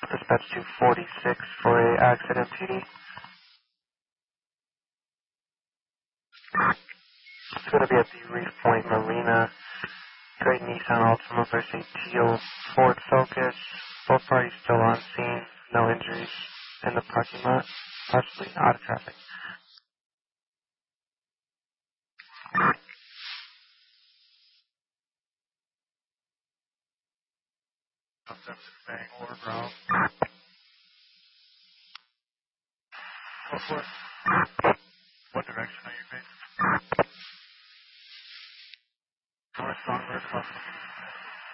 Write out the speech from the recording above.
Dispatch 246 for a accident PD. It's going to be at the Reef Point Marina. Gray Nissan Altima versus a teal Ford Focus. Both parties still on scene. No injuries in the parking lot. Possibly out of traffic. Or bro. What direction are you facing? North, Songbird,